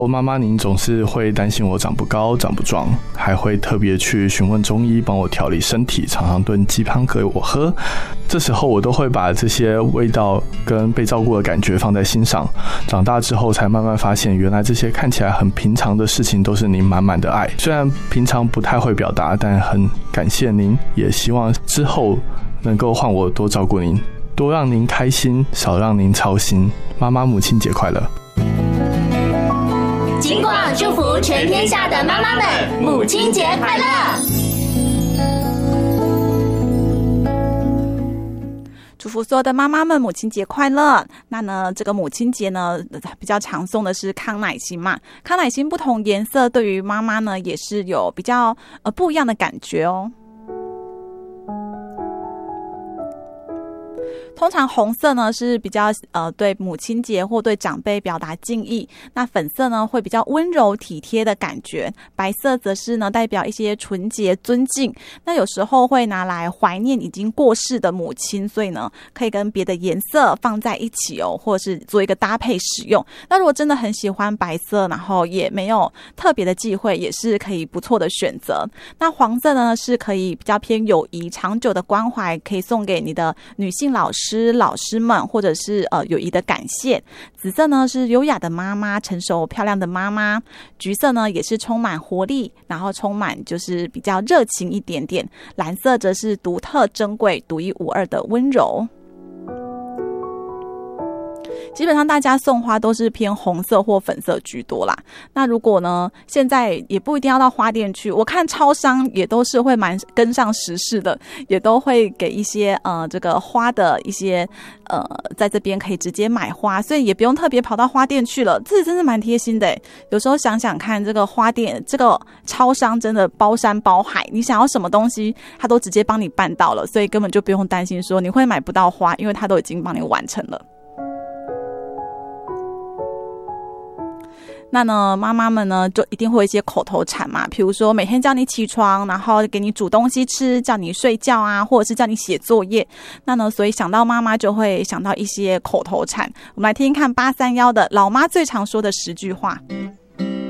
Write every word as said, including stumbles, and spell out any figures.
我妈妈您总是会担心我长不高长不壮，还会特别去询问中医帮我调理身体，常常炖鸡汤给我喝。这时候我都会把这些味道跟被照顾的感觉放在心上，长大之后才慢慢发现，原来这些看起来很平常的事情都是您满满的爱。虽然平常不太会表达，但很感谢您，也希望之后能够换我多照顾您，多让您开心，少让您操心。妈妈母亲节快乐。 金广祝福全天下的妈妈们，母亲节快乐！ 祝福所有的妈妈们母亲节快乐。那呢，这个母亲节呢，比较常送的是康乃馨嘛。康乃馨不同颜色，对于妈妈呢，也是有比较呃不一样的感觉哦。通常红色呢是比较呃对母亲节或对长辈表达敬意，那粉色呢会比较温柔体贴的感觉，白色则是呢代表一些纯洁尊敬。那有时候会拿来怀念已经过世的母亲，所以呢可以跟别的颜色放在一起哦，或者是做一个搭配使用。那如果真的很喜欢白色，然后也没有特别的忌讳，也是可以不错的选择。那黄色呢是可以比较偏友谊长久的关怀，可以送给你的女性老师老师们，或者是呃友谊的感谢。紫色呢是优雅的妈妈，成熟漂亮的妈妈。橘色呢也是充满活力，然后充满就是比较热情一点点。蓝色则是独特珍贵独一无二的温柔。基本上大家送花都是偏红色或粉色居多啦。那如果呢，现在也不一定要到花店去，我看超商也都是会蛮跟上时事的，也都会给一些呃这个花的一些呃在这边可以直接买花，所以也不用特别跑到花店去了。这真是蛮贴心的耶。有时候想想看，这个花店这个超商真的包山包海，你想要什么东西它都直接帮你办到了，所以根本就不用担心说你会买不到花，因为它都已经帮你完成了。那呢，妈妈们呢就一定会有一些口头禅嘛，比如说每天叫你起床，然后给你煮东西吃，叫你睡觉啊，或者是叫你写作业。那呢，所以想到妈妈就会想到一些口头禅。我们来听听看八三一的老妈最常说的十句话。